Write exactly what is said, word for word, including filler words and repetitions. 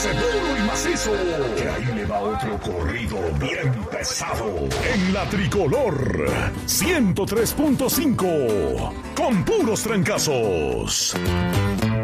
Prepárese duro y macizo, que ahí le va otro corrido bien pesado. En la Tricolor, ciento tres punto cinco, con puros trancazos.